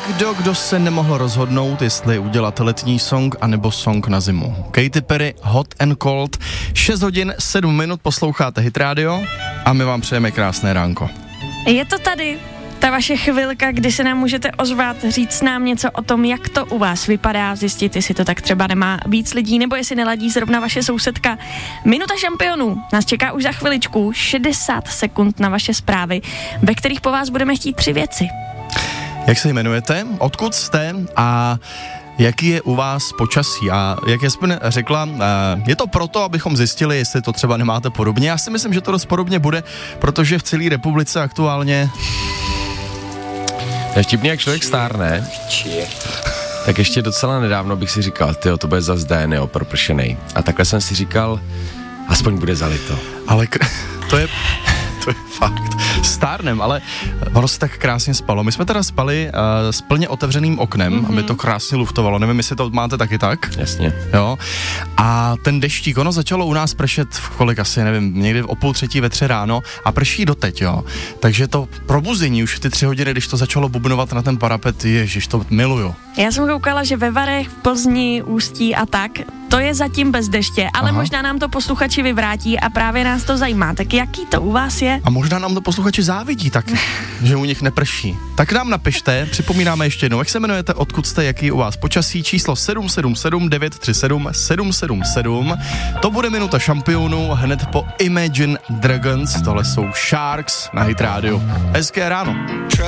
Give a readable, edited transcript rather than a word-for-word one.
někdo, kdo se nemohl rozhodnout, jestli udělat letní song anebo song na zimu. Katy Perry, Hot and Cold, 6 hodin 7 minut, posloucháte Hit Radio a my vám přejeme krásné ránko. Je to tady, ta vaše chvilka, kdy se nám můžete ozvat, říct nám něco o tom, jak to u vás vypadá, zjistit, jestli to tak třeba nemá víc lidí, nebo jestli neladí zrovna vaše sousedka. Minuta šampionů nás čeká už za chviličku, 60 sekund na vaše zprávy, ve kterých po vás budeme chtít 3 věci. Jak se jmenujete, odkud jste a jaký je u vás počasí? A jak Jasmin řekla, je to proto, abychom zjistili, jestli to třeba nemáte podobně. Já si myslím, že to dost podobně bude, protože v celé republice aktuálně... Je vtipný, jak člověk stárne, tak ještě docela nedávno bych si říkal, tyjo, to bude zas den, jo, propršenej. A takhle jsem si říkal, aspoň bude zalito. Ale to je fakt. Stárnem, ale ono se tak krásně spalo. My jsme teda spali s plně otevřeným oknem, aby to krásně luftovalo. Nevím, jestli to máte taky tak. Jasně. Jo. A ten deštík, ono začalo u nás pršet v kolik asi, nevím, někdy o 2:30 ve 3 ráno a prší doteď, jo. Takže to probuzení už v ty 3 hodiny, když to začalo bubnovat na ten parapet, ježiš, to miluju. Já jsem koukala, že ve Varech, v Plzni, Ústí a tak, to je zatím bez deště, ale možná nám to posluchači vyvrátí a právě nás to zajímá. Tak jaký to u vás je? A možná nám to posluchači závidí tak, že u nich neprší. Tak nám napište, připomínáme ještě jednou, jak se jmenujete, odkud jste, jaký u vás počasí, číslo 777 937 777. To bude minuta šampionů hned po Imagine Dragons, tohle jsou Sharks na Hit Radio. Hezké ráno.